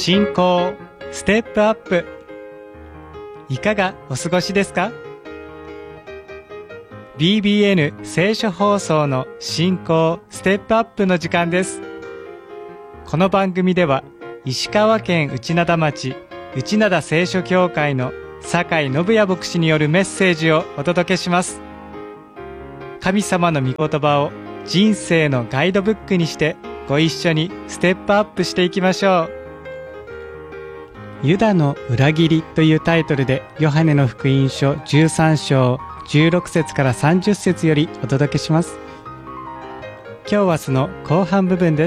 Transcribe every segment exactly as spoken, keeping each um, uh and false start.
信仰ステップアップ、いかがお過ごしですか？ ビービーエヌ 聖書放送の信仰ステップアップの時間です。この番組では石川県内灘町内灘聖書教会の酒井信也牧師によるメッセージをお届けします。神様の御言葉を人生のガイドブックにしてご一緒にステップアップしていきましょう。ユダの裏切りというタイトルでヨハネの福音書じゅうさん章じゅうろく節からさんじゅう節よりお届けします。今日はその後半部分です。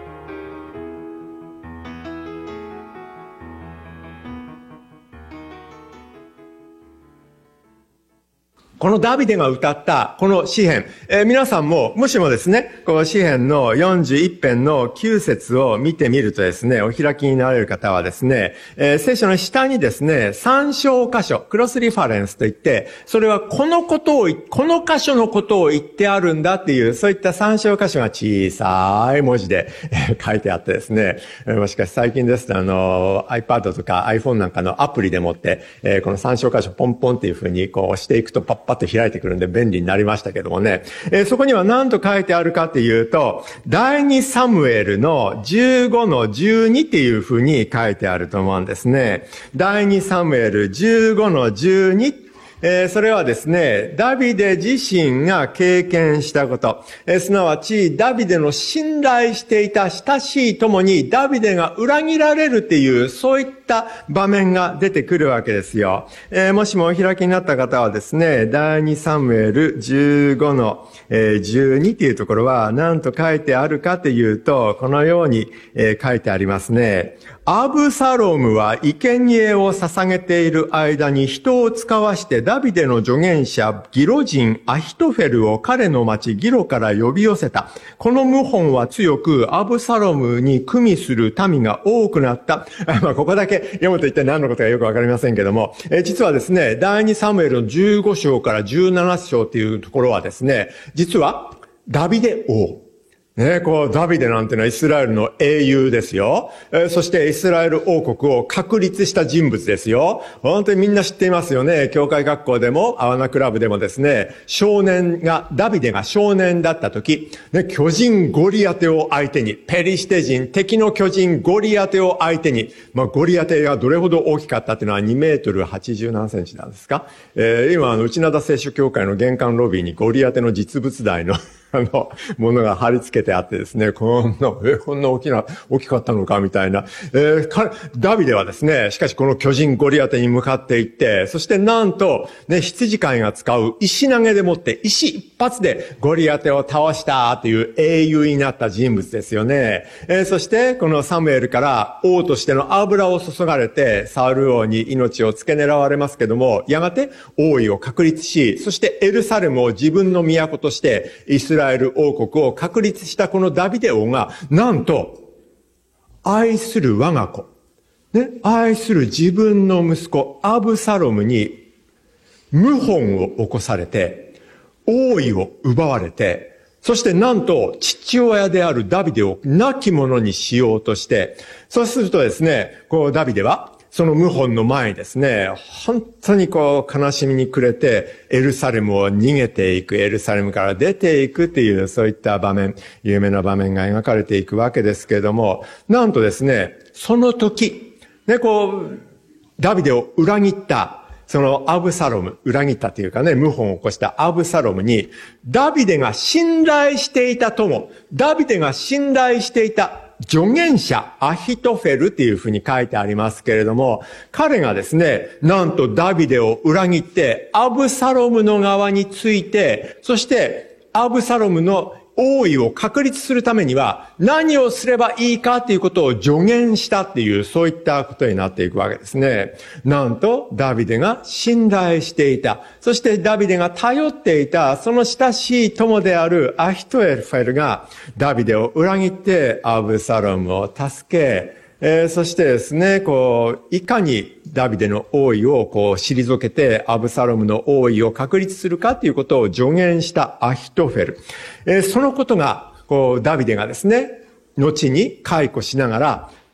このダビデが歌ったこの詩篇、えー、皆さんももしもですね、この詩篇のよんじゅういち編のきゅう節を見てみるとですね、お開きになれる方はですね、えー、聖書の下にですね、参照箇所、クロスリファレンスといって、それはこのことを、この箇所のことを言ってあるんだっていう、そういった参照箇所が小さい文字で、えー、書いてあってですね、えー、もしかし最近ですとあの iPad とか iPhone なんかのアプリでもって、えー、この参照箇所ポンポンっていう風にこう押していくとパッパッと開いてくるんで便利になりましたけどもね、えー、そこには何と書いてあるかっていうと、第二サムエルのじゅうごのじゅうにっていう風に書いてあると思うんですね。第二サムエルじゅうごのじゅうに、えー、それはですね、ダビデ自身が経験したこと、えー、すなわちダビデの信頼していた親しい友にダビデが裏切られるっていう、そういった場面が出てくるわけですよ。えー、もしもお開きになった方はですね、第二サムエルじゅうごのじゅうにっていうところは何と書いてあるかというと、このように書いてありますね。アブサロムは生贄を捧げている間に人を使わしてダビデの助言者ギロ人アヒトフェルを彼の町ギロから呼び寄せた。この謀反は強くアブサロムに組みする民が多くなった。まあここだけ読むと一体何のことかよくわかりませんけども、え実はですね、第二サムエルのじゅうご章からじゅうなな章っていうところはですね、実はダビデ王。ね、こう、ダビデなんていうのはイスラエルの英雄ですよ。えー、そしてイスラエル王国を確立した人物ですよ。本当にみんな知っていますよね。教会学校でも、アワナクラブでもですね、少年が、ダビデが少年だった時、ね、巨人ゴリアテを相手に、ペリシテ人、敵の巨人ゴリアテを相手に、まあ、ゴリアテがどれほど大きかったっていうのはにメートルはちじゅう何センチなんですか。えー、今、あの、内灘聖書協会の玄関ロビーにゴリアテの実物大のあの、ものが貼り付けてあってですね、こんな、え、こんな大きな、大きかったのかみたいな。えー、彼、ダビデはですね、しかしこの巨人ゴリアテに向かっていって、そしてなんと、ね、羊飼いが使う石投げでもって、石一発でゴリアテを倒したっていう英雄になった人物ですよね。えー、そして、このサムエルから王としての油を注がれて、サウル王に命を付け狙われますけども、やがて王位を確立し、そしてエルサレムを自分の都として、イスラエルイスラエル王国を確立したこのダビデ王が、なんと、愛する我が子、ね、愛する自分の息子、アブサロムに、謀反を起こされて、王位を奪われて、そしてなんと、父親であるダビデを亡き者にしようとして、そうするとですね、こうダビデは、その謀反の前にですね、本当にこう悲しみに暮れて、エルサレムを逃げていく、エルサレムから出ていくっていう、そういった場面、有名な場面が描かれていくわけですけれども、なんとですね、その時、ね、こう、ダビデを裏切った、そのアブサロム、裏切ったというかね、謀反を起こしたアブサロムに、ダビデが信頼していた友、ダビデが信頼していた助言者アヒトフェルっていうふうに書いてありますけれども、彼がですね、なんとダビデを裏切ってアブサロムの側について、そしてアブサロムの王位を確立するためには何をすればいいかっていうことを助言したっていう、そういったことになっていくわけですね。なんとダビデが信頼していた、そしてダビデが頼っていたその親しい友であるアヒトフェルがダビデを裏切ってアブサロムを助け、えー、そしてですね、こう、いかにダビデの王位をこう退けてアブサロムの王位を確立するかということを助言したアヒトフェル。えー、そのことが、こう、ダビデがですね、後に解雇しながら、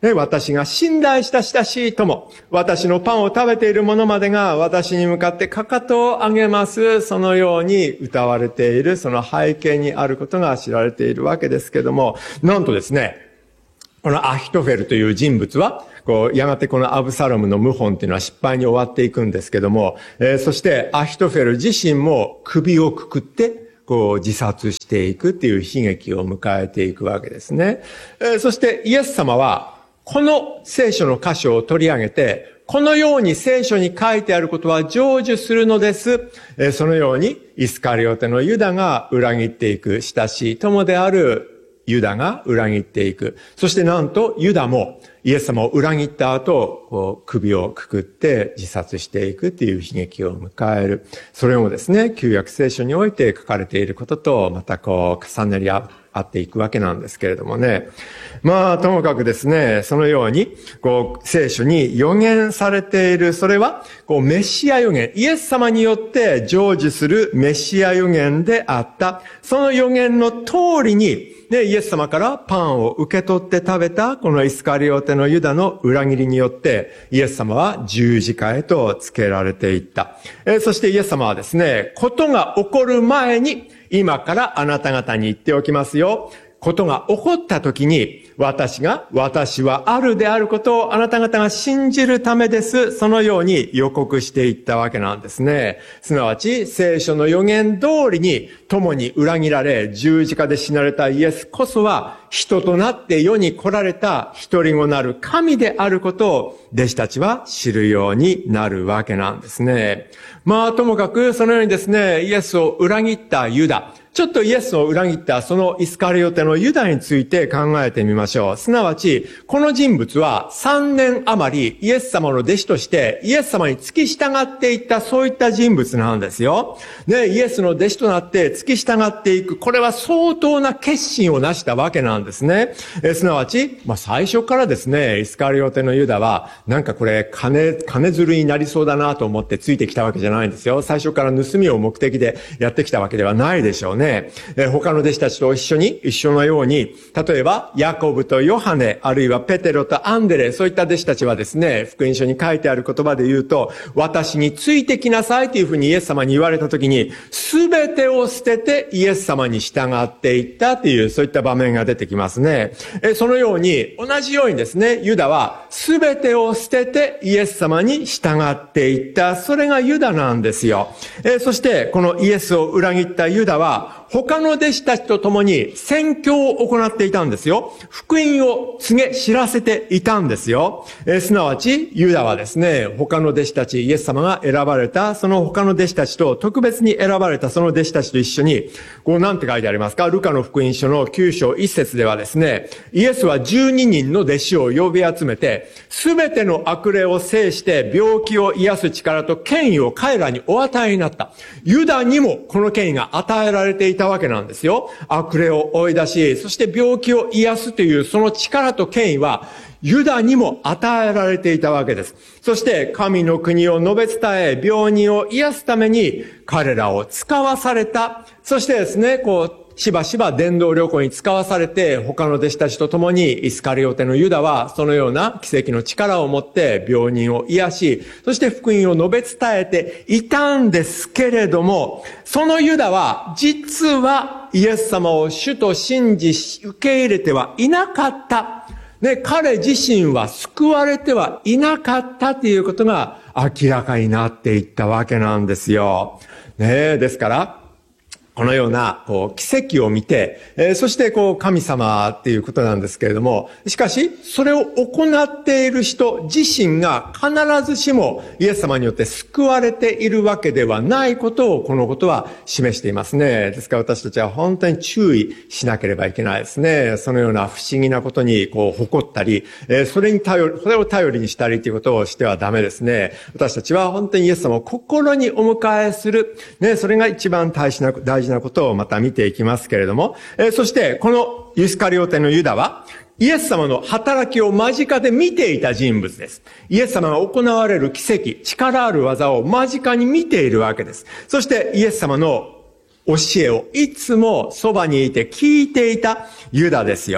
ね、私が信頼した親しい友、私のパンを食べている者までが私に向かってかかとを上げます。そのように歌われている、その背景にあることが知られているわけですけども、なんとですね、このアヒトフェルという人物は、こう、やがてこのアブサロムの謀反っていうのは失敗に終わっていくんですけども、えー、そしてアヒトフェル自身も首をくくって、こう自殺していくっていう悲劇を迎えていくわけですね。えー、そしてイエス様は、この聖書の箇所を取り上げて、このように聖書に書いてあることは成就するのです。えー、そのようにイスカリオテのユダが裏切っていく、親しい友であるユダが裏切っていく。そしてなんとユダもイエス様を裏切った後、こう首をくくって自殺していくっていう悲劇を迎える。それもですね、旧約聖書において書かれていることとまたこう重なり合っていくわけなんですけれどもね。まあともかくですね、そのようにこう聖書に予言されている、それはこうメシア予言、イエス様によって成就するメシア予言であった。その予言の通りにで、イエス様からパンを受け取って食べたこのイスカリオテのユダの裏切りによってイエス様は十字架へとつけられていった。えー、そしてイエス様はですね、ことが起こる前に今からあなた方に言っておきますよ。ことが起こった時に私が私はあるであることをあなた方が信じるためです。そのように予告していったわけなんですね。すなわち聖書の予言通りに共に裏切られ十字架で死なれたイエスこそは人となって世に来られた一人子なる神であることを弟子たちは知るようになるわけなんですね。まあともかくそのようにですね、イエスを裏切ったユダ、ちょっとイエスを裏切ったそのイスカリオテのユダについて考えてみましょう。すなわち、この人物はさんねん余りイエス様の弟子としてイエス様に付き従っていったそういった人物なんですよ。で、イエスの弟子となって付き従っていく。これは相当な決心をなしたわけなんですね。えすなわち、まあ最初からですね、イスカリオテのユダはなんかこれ金、金づるになりそうだなと思ってついてきたわけじゃないんですよ。最初から盗みを目的でやってきたわけではないでしょうね。ね、え他の弟子たちと一緒に、一緒のように、例えば、ヤコブとヨハネ、あるいはペテロとアンデレ、そういった弟子たちはですね、福音書に書いてある言葉で言うと、私についてきなさいというふうにイエス様に言われたときに、すべてを捨ててイエス様に従っていったという、そういった場面が出てきますね。えそのように、同じようにですね、ユダは、すべてを捨ててイエス様に従っていった。それがユダなんですよ。えそして、このイエスを裏切ったユダは、他の弟子たちと共に宣教を行っていたんですよ。福音を告げ知らせていたんですよ。えー、すなわち、ユダはですね、他の弟子たち、イエス様が選ばれた、その他の弟子たちと、特別に選ばれたその弟子たちと一緒に、こうなんて書いてありますか？ルカの福音書のきゅう章いち節ではですね、イエスはじゅうににんの弟子を呼び集めて、すべての悪霊を制して病気を癒す力と権威を彼らにお与えになった。ユダにもこの権威が与えられていたわけなんですよ。悪霊を追い出し、そして病気を癒すというその力と権威はユダにも与えられていたわけです。そして神の国を述べ伝え、病人を癒すために彼らを使わされた。そしてですね、こうしばしば伝道旅行に使わされて、他の弟子たちと共にイスカリオテのユダはそのような奇跡の力を持って病人を癒し、そして福音を述べ伝えていたんですけれども、そのユダは実はイエス様を主と信じ受け入れてはいなかった。ね、彼自身は救われてはいなかったということが明らかになっていったわけなんですよ。ね、ですから、このようなこう奇跡を見て、えー、そしてこう神様っていうことなんですけれども、しかしそれを行っている人自身が必ずしもイエス様によって救われているわけではないことをこのことは示していますね。ですから私たちは本当に注意しなければいけないですね。そのような不思議なことにこう誇ったり、えー、それに頼り、それを頼りにしたりということをしてはダメですね。私たちは本当にイエス様を心にお迎えする、ね、それが一番大事な大事大事なことをまた見ていきますけれども、えー、そしてこのイスカリオテのユダはイエス様の働きを間近で見ていた人物です。イエス様が行われる奇跡、力ある技を間近に見ているわけです。そしてイエス様の教えをいつもそばにいて聞いていたユダですよ。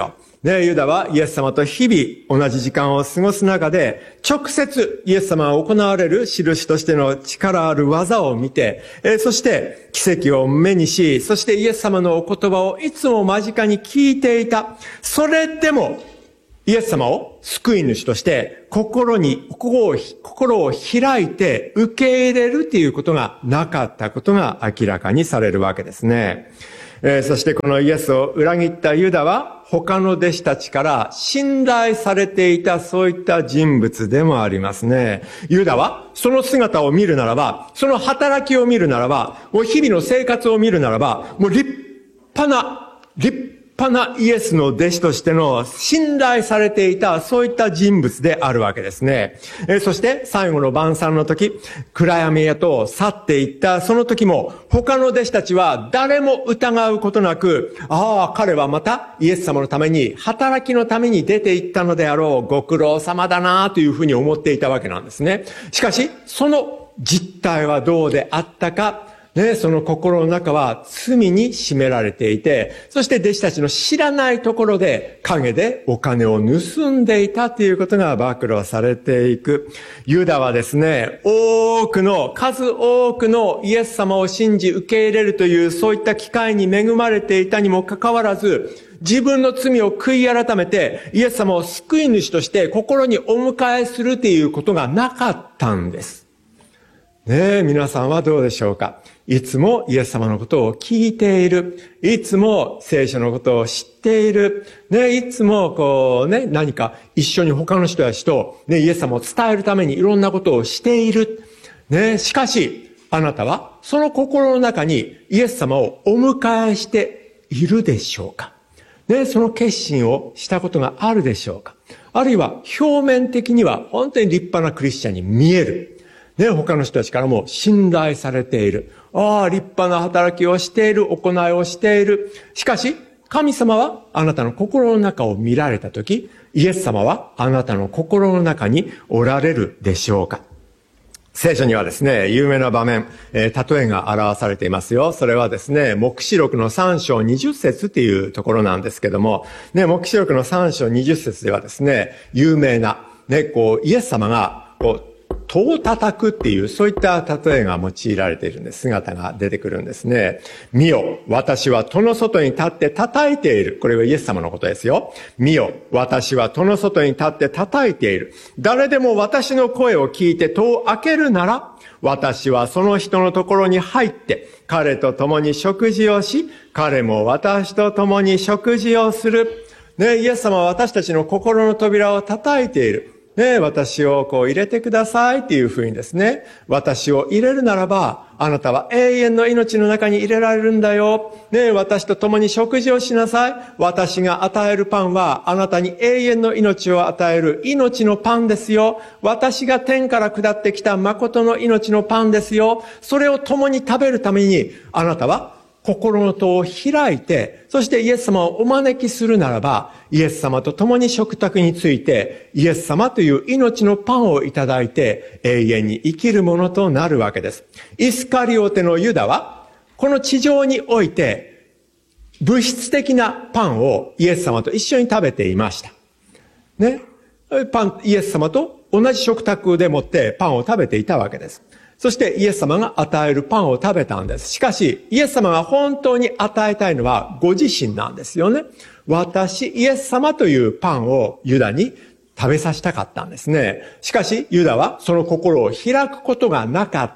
ね、ユダはイエス様と日々同じ時間を過ごす中で、直接イエス様が行われる印としての力ある技を見て、えー、そして奇跡を目にし、そしてイエス様のお言葉をいつも間近に聞いていた。それでも、イエス様を救い主として心に、心を、心を開いて受け入れるということがなかったことが明らかにされるわけですね。えー、そしてこのイエスを裏切ったユダは他の弟子たちから信頼されていたそういった人物でもありますね。ユダはその姿を見るならば、その働きを見るならば、もう日々の生活を見るならば、もう立派な、立派立派なイエスの弟子としての信頼されていた、そういった人物であるわけですね。えー、そして最後の晩餐の時、暗闇へと去っていったその時も、他の弟子たちは誰も疑うことなく、ああ、彼はまたイエス様のために、働きのために出て行ったのであろう、ご苦労様だなというふうに思っていたわけなんですね。しかし、その実態はどうであったか、ね、その心の中は罪に占められていて、そして弟子たちの知らないところで陰でお金を盗んでいたということが暴露されていく。ユダはですね、多くの、数多くのイエス様を信じ受け入れるというそういった機会に恵まれていたにもかかわらず、自分の罪を悔い改めてイエス様を救い主として心にお迎えするということがなかったんです。ねえ、皆さんはどうでしょうか。いつもイエス様のことを聞いている。いつも聖書のことを知っている。ね、いつもこうね、何か一緒に他の人たちとね、イエス様を伝えるためにいろんなことをしている。ね、しかし、あなたはその心の中にイエス様をお迎えしているでしょうか。ね、その決心をしたことがあるでしょうか。あるいは表面的には本当に立派なクリスチャンに見える。ね、他の人たちからも信頼されている。ああ、立派な働きをしている、行いをしている。しかし、神様はあなたの心の中を見られたとき、イエス様はあなたの心の中におられるでしょうか。聖書にはですね、有名な場面、えー、例えが表されていますよ。それはですね、黙示録のさん章にじゅっ節っていうところなんですけども、ね、黙示録のさん章にじゅっ節ではですね、有名な、ね、こう、イエス様が、こう、戸を叩くっていう、そういった例えが用いられているんです。姿が出てくるんですね。見よ、私は戸の外に立って叩いている。これはイエス様のことですよ。見よ、私は戸の外に立って叩いている。誰でも私の声を聞いて戸を開けるなら、私はその人のところに入って、彼と共に食事をし、彼も私と共に食事をする。ね、イエス様は私たちの心の扉を叩いている。ね、私をこう入れてくださいっていうふうにですね、私を入れるならば、あなたは永遠の命の中に入れられるんだよ。ね、私と共に食事をしなさい。私が与えるパンは、あなたに永遠の命を与える命のパンですよ。私が天から下ってきた誠の命のパンですよ。それを共に食べるために、あなたは心の戸を開いて、そしてイエス様をお招きするならば、イエス様と共に食卓について、イエス様という命のパンをいただいて、永遠に生きるものとなるわけです。イスカリオテのユダは、この地上において、物質的なパンをイエス様と一緒に食べていました。ね。パン、イエス様と同じ食卓でもってパンを食べていたわけです。そしてイエス様が与えるパンを食べたんです。しかし、イエス様が本当に与えたいのはご自身なんですよね。私、イエス様というパンをユダに食べさせたかったんですね。しかし、ユダはその心を開くことがなかった。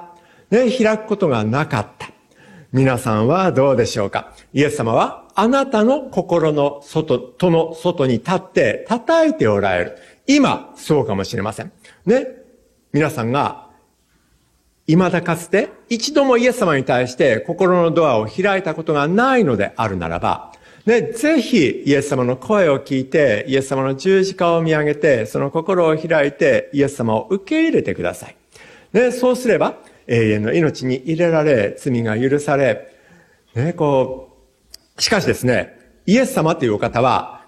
ね、開くことがなかった。皆さんはどうでしょうか。イエス様はあなたの心の外、戸の外に立って叩いておられる。今、そうかもしれません。ね。皆さんが未だかつて一度もイエス様に対して心のドアを開いたことがないのであるならば、ね、ぜひイエス様の声を聞いて、イエス様の十字架を見上げて、その心を開いてイエス様を受け入れてください。ね、そうすれば永遠の命に入れられ、罪が許され、ね、こう、しかしですね、イエス様というお方は、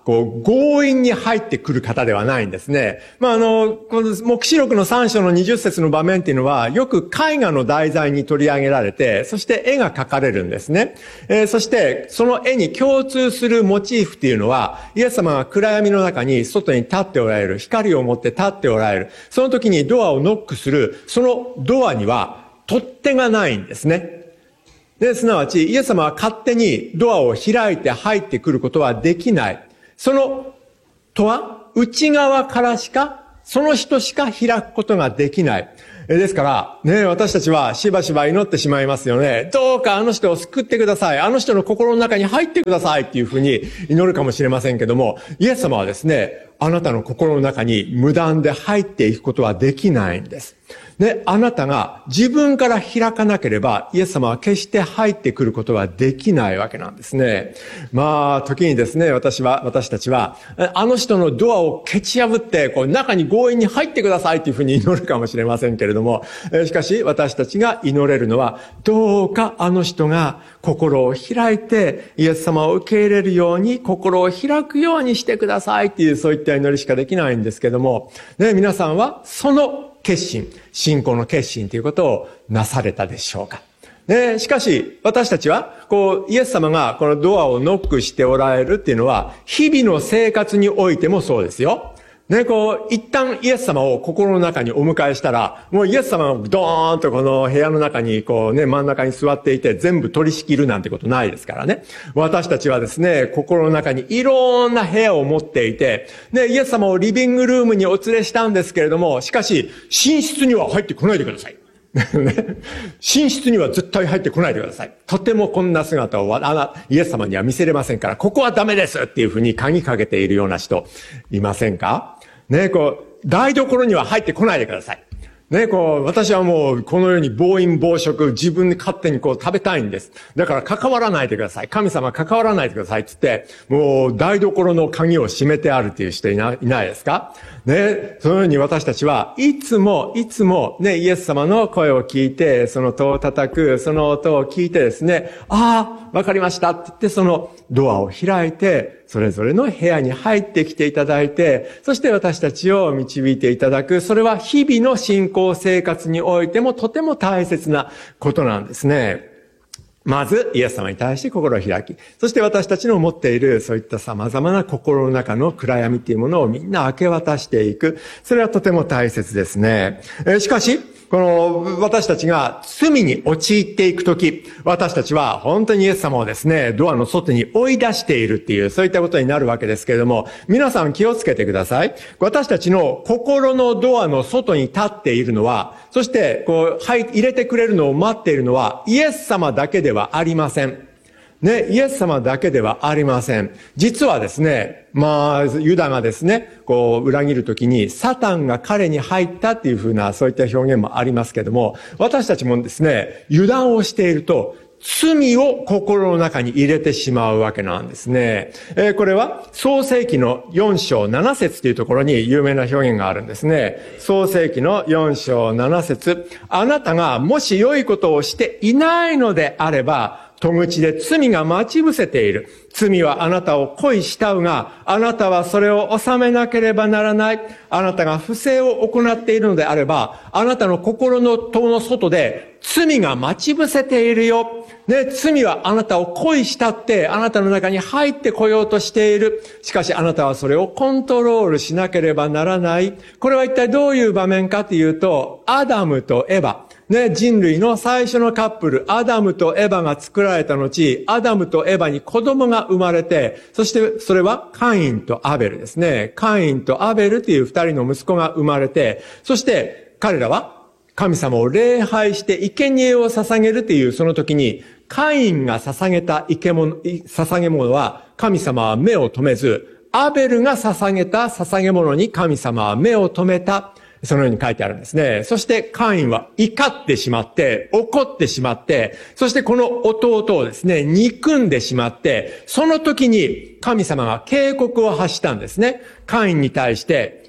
こう、強引に入ってくる方ではないんですね。まあ、あの、この黙示録のさん章のにじゅっ節の場面っていうのは、よく絵画の題材に取り上げられて、そして絵が描かれるんですね。えー、そして、その絵に共通するモチーフっていうのは、イエス様が暗闇の中に外に立っておられる、光を持って立っておられる。その時にドアをノックする、そのドアには取っ手がないんですね。で、すなわち、イエス様は勝手にドアを開いて入ってくることはできない。そのとは、内側からしか、その人しか開くことができない。ですから、ね、私たちはしばしば祈ってしまいますよね。どうかあの人を救ってください。あの人の心の中に入ってくださいっていうふうに祈るかもしれませんけども、イエス様はですね、あなたの心の中に無断で入っていくことはできないんです。で、あなたが自分から開かなければ、イエス様は決して入ってくることはできないわけなんですね。まあ、時にですね、私は、私たちは、あの人のドアを蹴ち破って、こう、中に強引に入ってくださいというふうに祈るかもしれませんけれども、しかし、私たちが祈れるのは、どうかあの人が心を開いて、イエス様を受け入れるように、心を開くようにしてくださいっていう、そういった祈りしかできないんですけども、ね、皆さんは、その決心、信仰の決心ということをなされたでしょうか。ね、しかし、私たちは、こう、イエス様がこのドアをノックしておられるっていうのは、日々の生活においてもそうですよ。ね、こう、一旦イエス様を心の中にお迎えしたら、もうイエス様がドーンとこの部屋の中に、こうね、真ん中に座っていて全部取り仕切るなんてことないですからね。私たちはですね、心の中にいろんな部屋を持っていて、ね、イエス様をリビングルームにお連れしたんですけれども、しかし、寝室には入ってこないでください。寝室には絶対入ってこないでください。とてもこんな姿をあなイエス様には見せれませんから、ここはダメですっていうふうに鍵かけているような人いませんか？ね、こう、台所には入ってこないでください。ね、こう、私はもう、このように暴飲暴食、自分で勝手にこう食べたいんです。だから関わらないでください。神様関わらないでくださいって言って、もう台所の鍵を閉めてあるっていう人いない、いないですか？ね、そのように私たちはいつも、いつもね、イエス様の声を聞いて、その戸を叩く、その音を聞いてですね、ああ、わかりましたって言って、そのドアを開いて、それぞれの部屋に入ってきていただいて、そして私たちを導いていただく、それは日々の信仰生活においてもとても大切なことなんですね。まず、イエス様に対して心を開き、そして私たちの持っている、そういった様々な心の中の暗闇っていうものをみんな明け渡していく。それはとても大切ですね。えー、しかし、この私たちが罪に陥っていくとき、私たちは本当にイエス様をですね、ドアの外に追い出しているっていう、そういったことになるわけですけれども、皆さん気をつけてください。私たちの心のドアの外に立っているのは、そしてこう、はい、入れてくれるのを待っているのは、イエス様だけではありません。ね、イエス様だけではありません。実はですね、まあ、ユダがですね、こう、裏切るときに、サタンが彼に入ったっていうふうな、そういった表現もありますけども、私たちもですね、油断をしていると、罪を心の中に入れてしまうわけなんですね。えー、これは、創世記のよん章なな節というところに有名な表現があるんですね。創世記のよん章なな節、あなたがもし良いことをしていないのであれば、戸口で罪が待ち伏せている。罪はあなたを恋したうが、あなたはそれを収めなければならない。あなたが不正を行っているのであれば、あなたの心の戸の外で罪が待ち伏せているよ。ね、罪はあなたを恋したって、あなたの中に入ってこようとしている。しかしあなたはそれをコントロールしなければならない。これは一体どういう場面かというと、アダムとエバ。ね、人類の最初のカップル、アダムとエバが作られた後、アダムとエバに子供が生まれて、そしてそれはカインとアベルですね。カインとアベルという二人の息子が生まれて、そして彼らは神様を礼拝して生贄を捧げるというその時に、カインが捧げた生け物、捧げ物は神様は目を留めず、アベルが捧げた捧げ物に神様は目を留めた。そのように書いてあるんですね。そしてカインは怒ってしまって、怒ってしまって、そしてこの弟をですね、憎んでしまって、その時に神様が警告を発したんですね。カインに対して、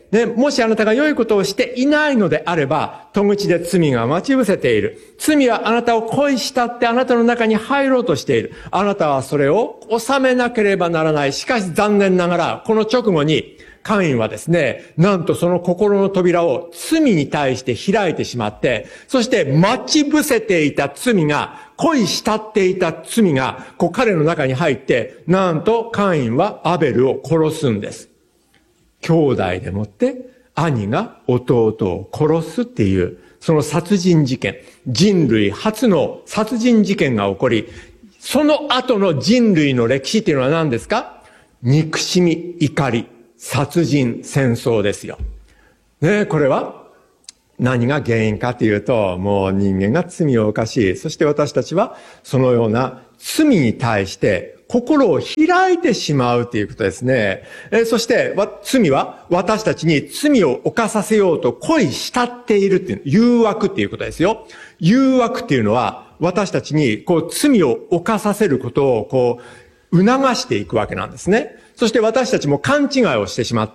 ね、もしあなたが良いことをしていないのであれば、戸口で罪が待ち伏せている。罪はあなたを恋したってあなたの中に入ろうとしている。あなたはそれを収めなければならない。しかし残念ながら、この直後に、カインはですね、なんとその心の扉を罪に対して開いてしまって、そして待ち伏せていた罪が、恋したっていた罪が、こう彼の中に入って、なんとカインはアベルを殺すんです。兄弟でもって兄が弟を殺すっていう、その殺人事件、人類初の殺人事件が起こり、その後の人類の歴史っていうのは何ですか？憎しみ、怒り、殺人、戦争ですよ。ねえ、これは何が原因かというと、もう人間が罪を犯し、そして私たちはそのような罪に対して心を開いてしまうということですね。えそして罪は私たちに罪を犯させようと恋したっているっていう誘惑っていうことですよ。誘惑っていうのは私たちにこう罪を犯させることをこう促していくわけなんですね。そして私たちも勘違いをしてしまって、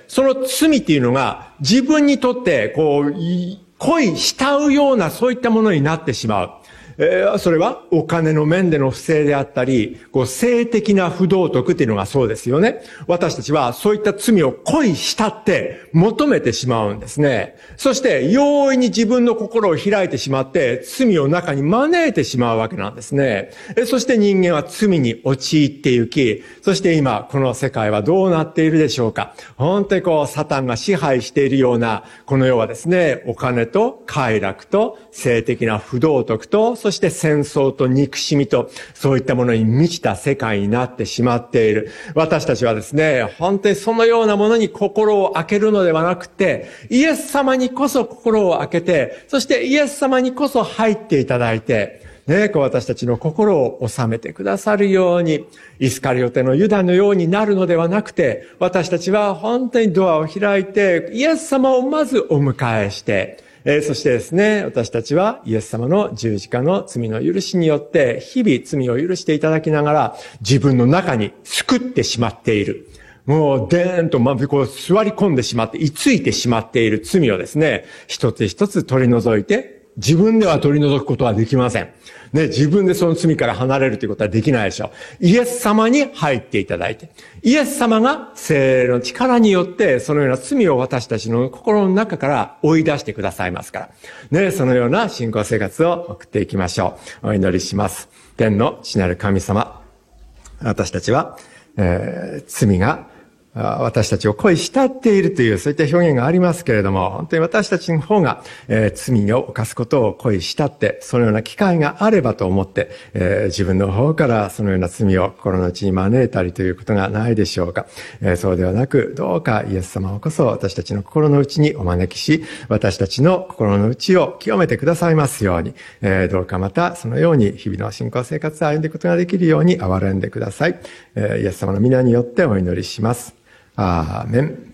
その罪っていうのが自分にとってこう恋慕うようなそういったものになってしまう。えー、それはお金の面での不正であったり、こう性的な不道徳っていうのがそうですよね。私たちはそういった罪を恋したって求めてしまうんですね。そして容易に自分の心を開いてしまって罪を中に招いてしまうわけなんですね。えそして人間は罪に陥ってゆき、そして今この世界はどうなっているでしょうか。本当にこうサタンが支配しているようなこの世はですね、お金と快楽と性的な不道徳とそして戦争と憎しみと、そういったものに満ちた世界になってしまっている。私たちはですね、本当にそのようなものに心を開けるのではなくて、イエス様にこそ心を開けて、そしてイエス様にこそ入っていただいて、ね、こう私たちの心を収めてくださるように、イスカリオテのユダのようになるのではなくて、私たちは本当にドアを開いて、イエス様をまずお迎えして、えー、そしてですね、私たちはイエス様の十字架の罪の許しによって日々罪を許していただきながら自分の中に救ってしまっている。もうでーんとまぶこう座り込んでしまって居ついてしまっている罪をですね、一つ一つ取り除いて、自分では取り除くことはできません。ね、自分でその罪から離れるということはできないでしょう。イエス様に入っていただいて、イエス様が聖霊の力によってそのような罪を私たちの心の中から追い出してくださいますから。ね、そのような信仰生活を送っていきましょう。お祈りします。天の父なる神様、私たちは、えー、罪が私たちを恋したっているというそういった表現がありますけれども、本当に私たちの方が、えー、罪を犯すことを恋したって、そのような機会があればと思って、えー、自分の方からそのような罪を心の内に招いたりということがないでしょうか。えー、そうではなく、どうかイエス様をこそ私たちの心の内にお招きし、私たちの心の内を清めてくださいますように、えー、どうかまたそのように日々の信仰生活を歩んでいくことができるように憐れんでください。えー、イエス様の皆によってお祈りします。アーメン。